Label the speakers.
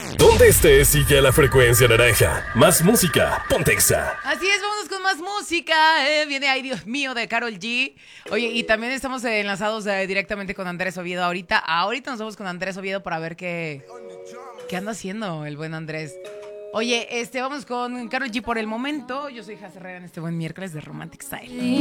Speaker 1: Donde estés, sigue la frecuencia naranja. Más música, ponte Exa.
Speaker 2: Así es, vámonos con más música. Viene Ay Dios mío de Karol G. Oye, y también estamos enlazados directamente con Andrés Oviedo ahorita. Ahorita nos vamos con Andrés Oviedo para ver qué anda haciendo el buen Andrés. Oye, vamos con Karol G por el momento. Yo soy Jaz Herrera en este buen miércoles de Romantic Style.